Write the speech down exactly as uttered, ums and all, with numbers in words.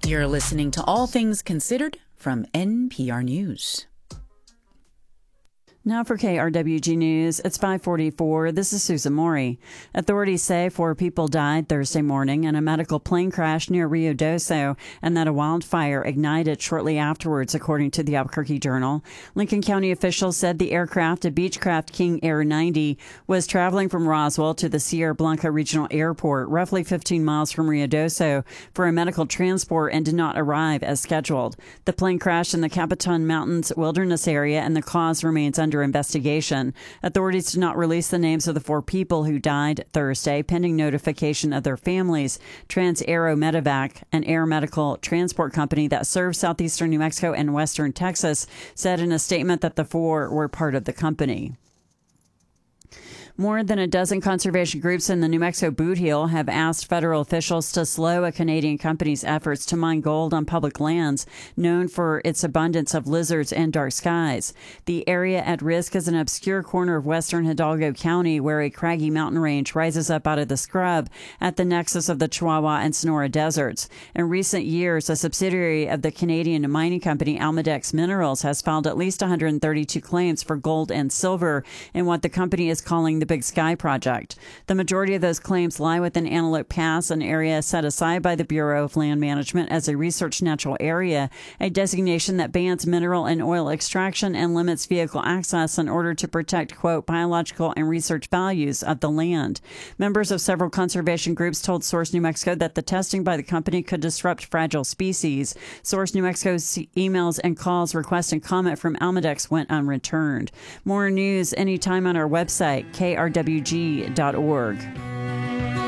You're listening to All Things Considered from N P R News. Now for K R W G News, it's five forty-four. This is Susan Maury. Authorities say four people died Thursday morning in a medical plane crash near Rio Doce and that a wildfire ignited shortly afterwards, according to the Albuquerque Journal. Lincoln County officials said the aircraft, a Beechcraft King Air ninety, was traveling from Roswell to the Sierra Blanca Regional Airport, roughly fifteen miles from Rio Doce, for a medical transport and did not arrive as scheduled. The plane crashed in the Capitan Mountains Wilderness area and the cause remains under Under investigation. Authorities did not release the names of the four people who died Thursday, pending notification of their families. Trans-Aero Medevac, an air medical transport company that serves southeastern New Mexico and western Texas, said in a statement that the four were part of the company. More than a dozen conservation groups in the New Mexico Boot Heel have asked federal officials to slow a Canadian company's efforts to mine gold on public lands known for its abundance of lizards and dark skies. The area at risk is an obscure corner of western Hidalgo County where a craggy mountain range rises up out of the scrub at the nexus of the Chihuahua and Sonora deserts. In recent years, a subsidiary of the Canadian mining company Almadex Minerals has filed at least one hundred thirty-two claims for gold and silver in what the company is calling the Big Sky Project. The majority of those claims lie within Antelope Pass, an area set aside by the Bureau of Land Management as a research natural area, a designation that bans mineral and oil extraction and limits vehicle access in order to protect, quote, biological and research values of the land. Members of several conservation groups told Source New Mexico that the testing by the company could disrupt fragile species. Source New Mexico's emails and calls requesting comment from Almadex went unreturned. More news anytime on our website, K R W G dot org.